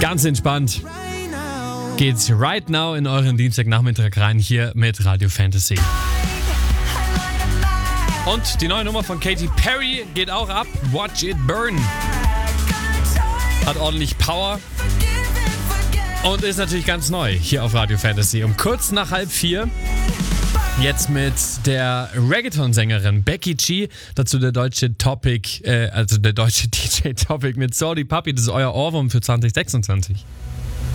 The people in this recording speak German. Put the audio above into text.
Ganz entspannt geht's right now in euren Dienstagnachmittag rein hier mit Radio Fantasy. Und die neue Nummer von Katy Perry geht auch ab. Watch It Burn. Hat ordentlich Power. Und ist natürlich ganz neu hier auf Radio Fantasy. Um kurz nach 3:30. Jetzt mit der Reggaeton-Sängerin Becky G. Dazu der deutsche Topic, der deutsche DJ Topic mit Sorry Papi. Das ist euer Ohrwurm für 2026.